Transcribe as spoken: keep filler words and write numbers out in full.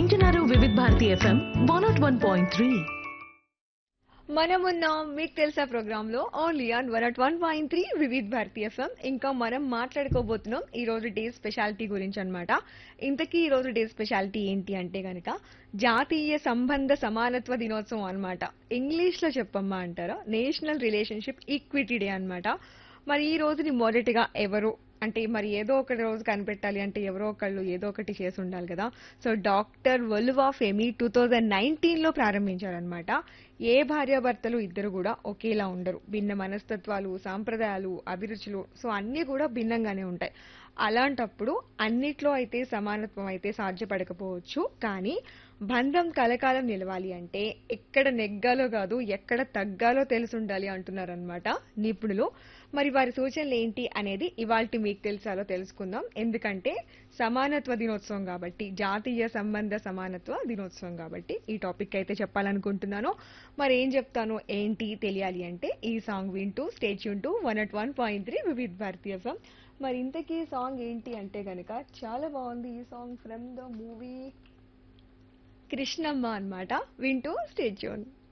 వింటున్నారు వివిధ Bharati FM one not one point three. మనమున్నాం మీకు తెలుసా ప్రోగ్రామ్ లో only on one at one point three Vividh Bharati FM. ఇంకా మనం మాట్లాడుకోబోతున్నాం ఈ రోజు డే స్పెషాలిటీ గురించి అన్నమాట. ఇంతకీ ఈ రోజు డే స్పెషాలిటీ ఏంటి అంటే గనక జాతీయ సంబంధ సమానత్వ దినోత్సవం అన్నమాట. ఇంగ్లీష్ లో చెప్పమ్మా అంటారా, నేషనల్ రిలేషన్షిప్ ఈక్విటీ డే అన్నమాట. మరి ఈ రోజుని మొదటిగా ఎవరు అంటే మరి ఏదో ఒక రోజు కనిపెట్టాలి అంటే ఎవరో ఒకళ్ళు ఏదో ఒకటి చేసి ఉండాలి కదా. So doctor వలువా ఫెమి two thousand nineteen లో ప్రారంభించారనమాట. ఏ భార్యాభర్తలు ఇద్దరు కూడా ఒకేలా ఉండరు, భిన్న మనస్తత్వాలు, సాంప్రదాయాలు, అభిరుచులు సో అన్నీ కూడా భిన్నంగానే ఉంటాయి. అలాంటప్పుడు అన్నిట్లో అయితే సమానత్వం అయితే సాధ్యపడకపోవచ్చు, కానీ బంధం కలకాలం నిలవాలి అంటే ఎక్కడ నెగ్గాలో కాదు ఎక్కడ తగ్గాలో తెలిసి ఉండాలి అంటున్నారనమాట నిపుణులు. మరి వారి సూచనలు ఏంటి అనేది ఇవాల్టి మీకు తెలుసాలో తెలుసుకుందాం. ఎందుకంటే సమానత్వ దినోత్సవం కాబట్టి, జాతీయ సంబంధ సమానత్వ దినోత్సవం కాబట్టి ఈ టాపిక్ అయితే చెప్పాలనుకుంటున్నాను. మరి ఏం చెప్తాను ఏంటి తెలియాలి అంటే ఈ సాంగ్ వింటూ state Yoon to one at one point three Vividh Bharati FM. మరి ఇంతకీ సాంగ్ ఏంటి అంటే గనక చాలా బాగుంది ఈ song from the movie Krishnamma అన్నమాట. వింటూ స్టేట్ యూన్.